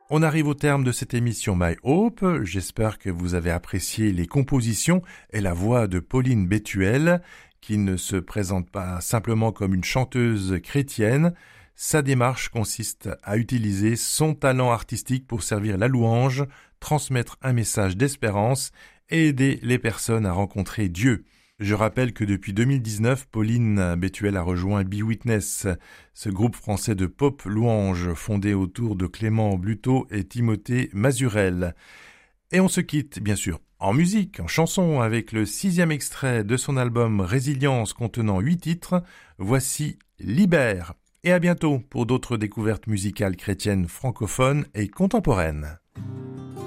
On arrive au terme de cette émission My Hope. J'espère que vous avez apprécié les compositions et la voix de Pauline Bétuel, qui ne se présente pas simplement comme une chanteuse chrétienne. Sa démarche consiste à utiliser son talent artistique pour servir la louange, transmettre un message d'espérance et aider les personnes à rencontrer Dieu. Je rappelle que depuis 2019, Pauline Bétuel a rejoint Be Witness, ce groupe français de pop louange fondé autour de Clément Bluteau et Timothée Mazurel. Et on se quitte, bien sûr, en musique, en chanson, avec le 6e extrait de son album Résilience contenant 8 titres. Voici Libère. Et à bientôt pour d'autres découvertes musicales chrétiennes francophones et contemporaines.